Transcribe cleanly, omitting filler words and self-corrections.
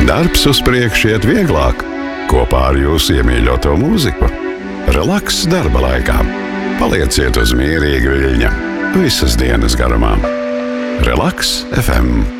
Darbs uz priekšu iet vieglāk, kopā ar jūsu iemīļoto mūziku. Relaks darba laikā. Palieciet uz mierīga viļņa visas dienas garumā. Relaks FM.